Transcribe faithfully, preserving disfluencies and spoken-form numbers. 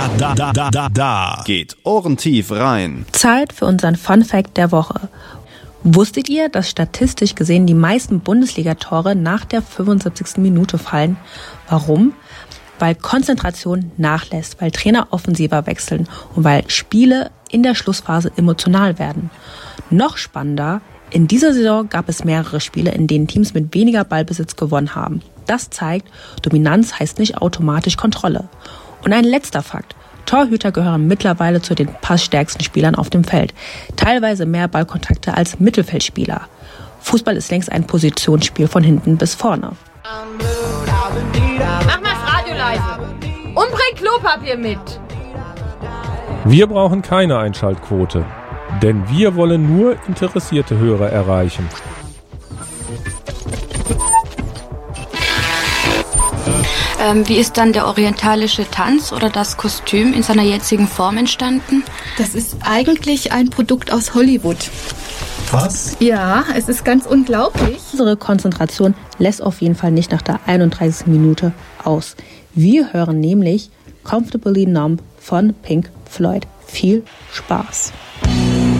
da, da, da, da, da geht ohrentief rein. Zeit für unseren Fun Fact der Woche. Wusstet ihr, dass statistisch gesehen die meisten Bundesliga-Tore nach der fünfundsiebzigsten Minute fallen? Warum? Weil Konzentration nachlässt, weil Trainer offensiver wechseln und weil Spiele in der Schlussphase emotional werden. Noch spannender, in dieser Saison gab es mehrere Spiele, in denen Teams mit weniger Ballbesitz gewonnen haben. Das zeigt, Dominanz heißt nicht automatisch Kontrolle. Und ein letzter Fakt. Torhüter gehören mittlerweile zu den passstärksten Spielern auf dem Feld. Teilweise mehr Ballkontakte als Mittelfeldspieler. Fußball ist längst ein Positionsspiel von hinten bis vorne. Mach mal das Radio leise. Und bring Klopapier mit. Wir brauchen keine Einschaltquote, denn wir wollen nur interessierte Hörer erreichen. Ähm, wie ist dann der orientalische Tanz oder das Kostüm in seiner jetzigen Form entstanden? Das ist eigentlich ein Produkt aus Hollywood. Was? Ja, es ist ganz unglaublich. Unsere Konzentration lässt auf jeden Fall nicht nach der einunddreißigsten Minute aus. Wir hören nämlich Comfortably Numb von Pink Floyd. Viel Spaß!